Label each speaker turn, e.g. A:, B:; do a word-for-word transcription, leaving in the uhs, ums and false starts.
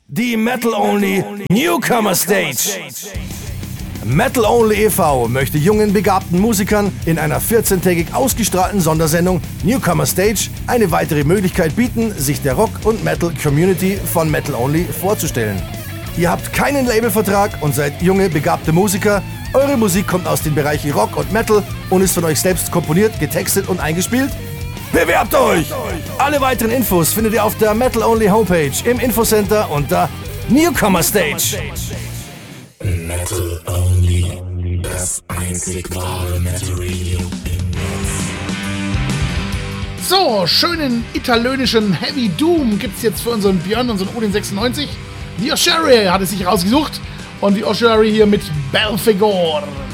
A: Die Metal Only Newcomer Stage. Metal Only e V möchte jungen, begabten Musikern in einer vierzehntägig ausgestrahlten Sondersendung Newcomer Stage eine weitere Möglichkeit bieten, sich der Rock- und Metal-Community von Metal Only vorzustellen. Ihr habt keinen Labelvertrag und seid junge, begabte Musiker. Eure Musik kommt aus den Bereichen Rock und Metal und ist von euch selbst komponiert, getextet und eingespielt. Bewerbt euch! Alle weiteren Infos findet ihr auf der Metal Only Homepage im Infocenter unter Newcomer Stage.
B: Metal Only, das einzig wahre Metal Radio im Netz.
C: So, schönen italienischen Heavy Doom gibt's jetzt für unseren Björn, unseren Odin sechsundneunzig. The Oshari hat es sich rausgesucht und The Oshari hier mit Belphegor.